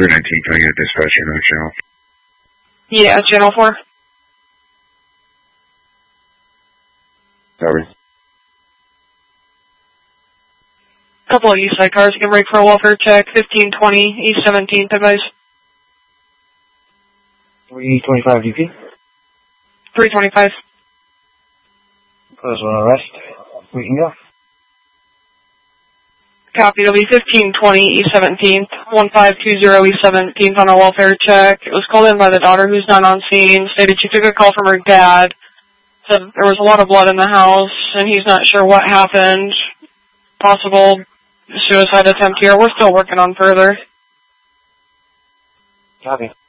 319, can I get a dispatcher on the channel? Yeah, channel 4. Sorry. Couple of East Side cars can break for a welfare check. 1520 East 17th, advice. 325 DP. 325. Close one arrest. We can go. Copy, it'll be 1520 East 17th, 1520 East 17th on a welfare check. It was called in by the daughter who's not on scene, stated she took a call from her dad, said there was a lot of blood in the house, and he's not sure what happened. Possible suicide attempt here. We're still working on further. Copy.